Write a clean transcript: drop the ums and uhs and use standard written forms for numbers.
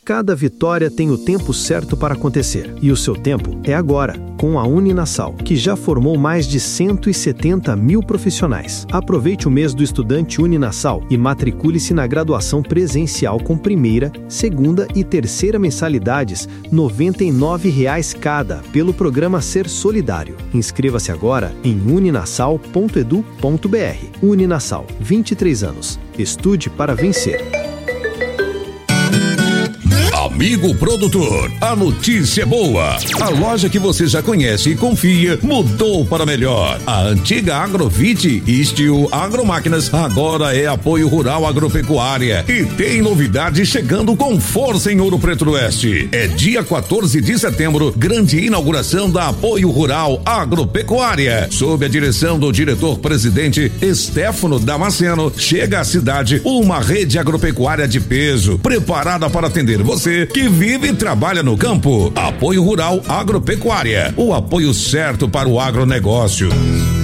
Cada vitória tem o tempo certo para acontecer, e o seu tempo é agora, com a Uninasal, que já formou mais de 170 mil profissionais. Aproveite o mês do estudante Uninasal e matricule-se na graduação presencial com primeira, segunda e terceira mensalidades, R$ 99,00 cada, pelo programa Ser Solidário. Inscreva-se agora em uninasal.edu.br. Uninasal, 23 anos. Estude para vencer. Amigo produtor, a notícia é boa. A loja que você já conhece e confia mudou para melhor. A antiga Agrovite e Steel Agromáquinas agora é Apoio Rural Agropecuária e tem novidade chegando com força em Ouro Preto do Oeste. É dia 14 de setembro, grande inauguração da Apoio Rural Agropecuária. Sob a direção do diretor-presidente Estéfano Damasceno, chega à cidade uma rede agropecuária de peso, preparada para atender você que vive e trabalha no campo. Apoio Rural Agropecuária, o apoio certo para o agronegócio.